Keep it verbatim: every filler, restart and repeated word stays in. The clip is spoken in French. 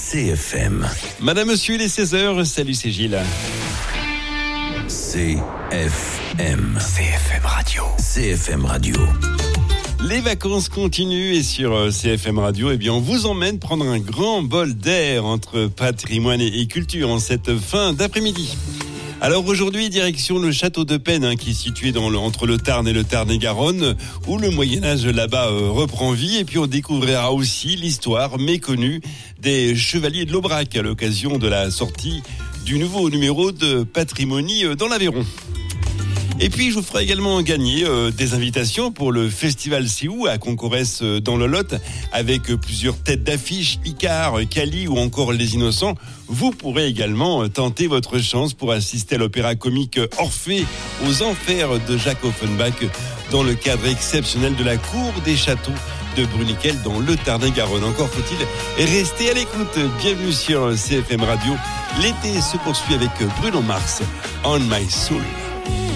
C F M. Madame, monsieur, il est seize heures. Salut, c'est Gilles. C F M. C F M Radio. C F M Radio. Les vacances continuent et sur C F M Radio, eh bien, on vous emmène prendre un grand bol d'air entre patrimoine et culture en cette fin d'après-midi. Alors aujourd'hui, direction le château de Pennes, hein, qui est situé dans le, entre le Tarn et le Tarn-et-Garonne, où le Moyen-Âge là-bas euh, reprend vie. Et puis on découvrira aussi l'histoire méconnue des chevaliers de l'Aubrac à l'occasion de la sortie du nouveau numéro de Patrimonie euh, dans l'Aveyron. Et puis, je vous ferai également gagner euh, des invitations pour le Festival Sioux à Concourès euh, dans le Lot, avec euh, plusieurs têtes d'affiche, Icare, Cali ou encore Les Innocents. Vous pourrez également euh, tenter votre chance pour assister à l'opéra comique Orphée aux Enfers de Jacques Offenbach dans le cadre exceptionnel de la Cour des Châteaux de Bruniquel dans le Tarn-et-Garonne. Encore faut-il rester à l'écoute. Bienvenue sur C F M Radio. L'été se poursuit avec Bruno Mars, On My Soul.